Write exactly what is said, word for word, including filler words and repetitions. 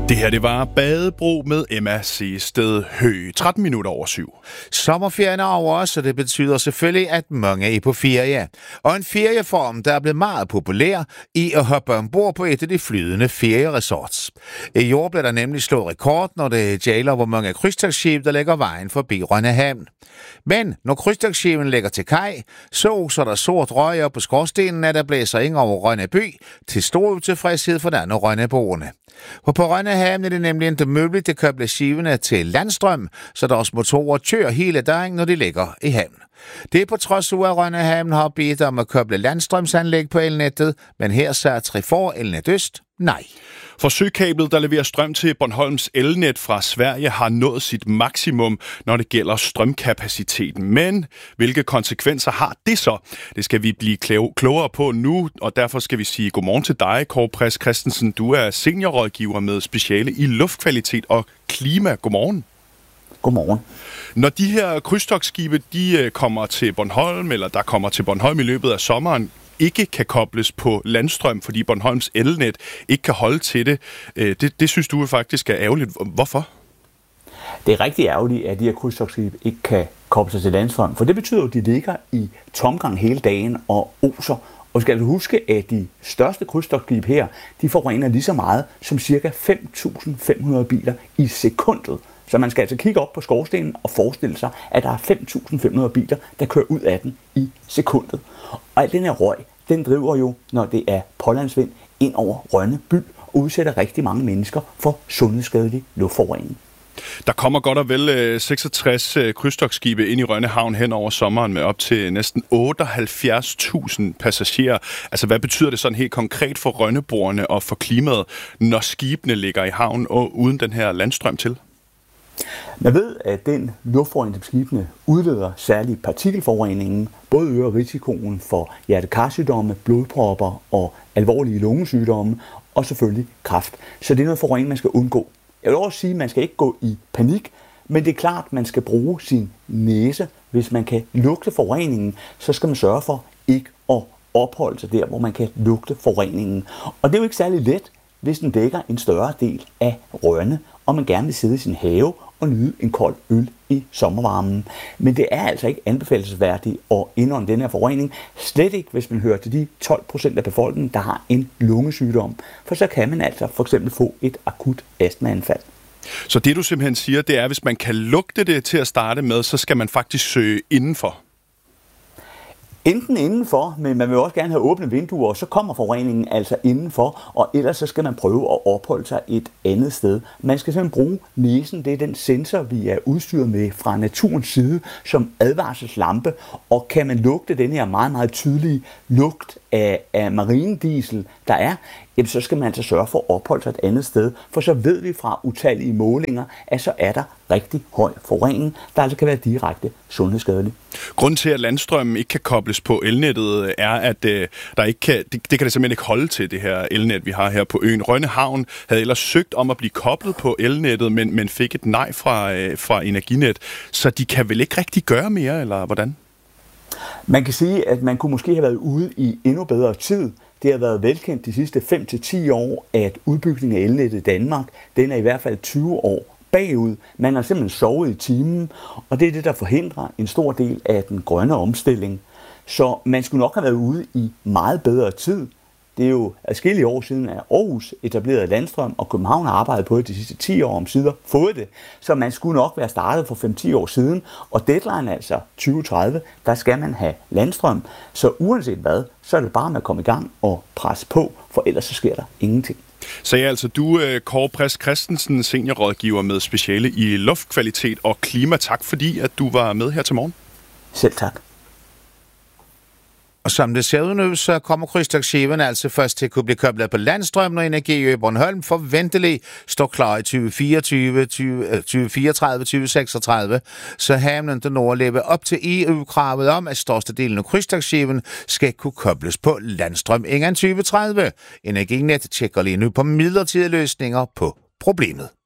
Det her, det var Badebro med Emma C. Sted Høgh. tretten minutter over syv. Sommerferien er over, så det betyder selvfølgelig, at mange er på ferie. Og en ferieform, der er blevet meget populær i at hoppe ombord på et af de flydende ferieresorts. I år blev der nemlig slået rekord, når det gælder, hvor mange krydstogtskibe, der lægger vejen forbi Rønne Havn. Men når krydstogtskibene lægger til kaj, så så der sort røg op på skorstenen, at der blæser ind over Rønne by, til stor utilfredshed for denne Rønneboerne. For på Rønne Havn er det nemlig ikke muligt at koble skibene til landstrøm, så deres motorer kører hele dagen, når de ligger i havn. Det er på trods af, at Rønne Havn har bedt om at koble landstrømsanlæg på elnettet, men her sagde Trifor Elnet Øst nej. Forsøgkablet, der leverer strøm til Bornholms elnet fra Sverige, har nået sit maksimum, når det gælder strømkapaciteten. Men hvilke konsekvenser har det så? Det skal vi blive klogere på nu, og derfor skal vi sige godmorgen til dig, Kåre Præs Christensen. Du er seniorrådgiver med speciale i luftkvalitet og klima. Godmorgen. Godmorgen. Når de her krydstogtskibe, de kommer til Bornholm, eller der kommer til Bornholm i løbet af sommeren, ikke kan kobles på landstrøm, fordi Bornholms elnet ikke kan holde til det. Det, det synes du faktisk er ærgerligt. Hvorfor? Det er rigtig ærgerligt, at de her krydstogtskibe ikke kan koble sig til landstrøm, for det betyder at de ligger i tomgang hele dagen og oser. Og skal du huske, at de største krydstogtskibe her, de forurener lige så meget som ca. fem tusind fem hundrede biler i sekundet. Så man skal altså kigge op på skorstenen og forestille sig, at der er fem tusind fem hundrede biler, der kører ud af den i sekundet. Og al den her røg, den driver jo, når det er pålandsvind, ind over Rønne by og udsætter rigtig mange mennesker for sundhedsskadelig luftforurening. Der kommer godt og vel seksogtres krydstogtskibe ind i Rønne Havn hen over sommeren med op til næsten otteoghalvfjerds tusind passagerer. Altså, hvad betyder det sådan helt konkret for rønneboerne og for klimaet, når skibene ligger i havn og uden den her landstrøm til? Man ved, at den luftforurening, som skibene udleder, særligt partikelforureningen, både øger risikoen for hjertekarsygdomme, blodpropper og alvorlige lungesygdomme, og selvfølgelig kræft. Så det er noget forurening, man skal undgå. Jeg vil også sige, at man skal ikke gå i panik, men det er klart, at man skal bruge sin næse. Hvis man kan lugte forureningen, så skal man sørge for ikke at opholde sig der, hvor man kan lugte forureningen. Og det er jo ikke særlig let, hvis den dækker en større del af Rønne, og man gerne vil sidde i sin have og nyde en kold øl i sommervarmen. Men det er altså ikke anbefalelsesværdigt at indånde den her forurening, slet ikke hvis man hører til de tolv procent af befolkningen, der har en lungesygdom. For så kan man altså for eksempel få et akut astmaanfald. Så det du simpelthen siger, det er, at hvis man kan lugte det til at starte med, så skal man faktisk søge indenfor. Enten indenfor, men man vil også gerne have åbne vinduer, og så kommer forureningen altså indenfor, og ellers så skal man prøve at opholde sig et andet sted. Man skal simpelthen bruge næsen, det er den sensor, vi er udstyret med fra naturens side, som advarselslampe, og kan man lugte den her meget, meget tydelige lugt af, af marinediesel, der er, jamen så skal man altså sørge for at opholde sig et andet sted, for så ved vi fra utallige målinger, at så er der rigtig høj forurening, der altså kan være direkte sundhedsskadelig. Grunden til, at landstrømmen ikke kan kobles på elnettet, er, at øh, der ikke kan, det, det kan det simpelthen ikke holde til, det her elnet, vi har her på øen. Rønne Havn havde ellers søgt om at blive koblet på elnettet, men, men fik et nej fra, øh, fra Energinet, så de kan vel ikke rigtig gøre mere, eller hvordan? Man kan sige, at man kunne måske have været ude i endnu bedre tid. Det har været velkendt de sidste fem til ti år, at udbygningen af elnettet i Danmark, den er i hvert fald tyve år bagud. Man har simpelthen sovet i timen, og det er det, der forhindrer en stor del af den grønne omstilling. Så man skulle nok have været ude i meget bedre tid. Det er jo adskillige år siden, at Aarhus etablerede landstrøm, og København har arbejdet på det de sidste ti år om sider fået det. Så man skulle nok være startet for fem til ti år siden, og deadline altså tyve tredive, der skal man have landstrøm. Så uanset hvad, så er det bare med at komme i gang og presse på, for ellers så sker der ingenting. Sagde altså du, Kåre Præs Christensen, seniorrådgiver med speciale i luftkvalitet og klima. Tak fordi, at du var med her til morgen. Selv tak. Og som det ser ud nu, så kommer krydstogtskiberne altså først til at kunne blive koblet på landstrøm, når Energiø Bornholm forventeligt står klar i tyve fireogtyve, tyve fireogtredive, tyve seksogtredive, så havnen den overlever op til E U-kravet om, at størstedelen af krydstogtskiberne skal kunne kobles på landstrøm inden tyve tredive. Energinet tjekker lige nu på midlertidige løsninger på problemet.